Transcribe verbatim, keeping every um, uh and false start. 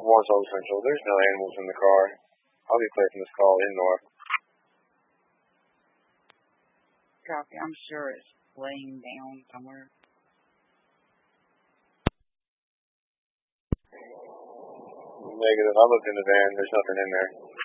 Warsaw Central. There's no animals in the car. I'll be placing this call in north. Copy. I'm sure it's laying down somewhere. Negative. I looked in the van. There's nothing in there.